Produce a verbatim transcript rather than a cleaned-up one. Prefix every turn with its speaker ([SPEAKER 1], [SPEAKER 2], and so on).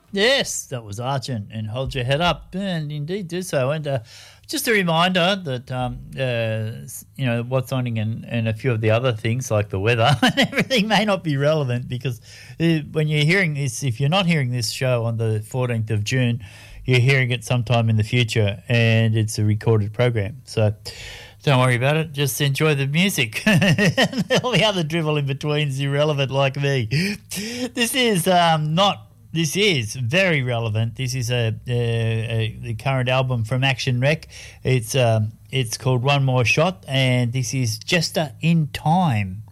[SPEAKER 1] Yes, that was Argent and Hold Your Head Up, and indeed do so. And uh, just a reminder that, um, uh, you know, what's on and, and a few of the other things like the weather and everything may not be relevant because uh, when you're hearing this, if you're not hearing this show on the fourteenth of June, you're hearing it sometime in the future and it's a recorded program. So don't worry about it. Just enjoy the music. All the other drivel in between is irrelevant like me. This is um, not... This is very relevant. This is a, a, a the current album from Action Rec. It's um, it's called One More Shot, and this is Jester in Time.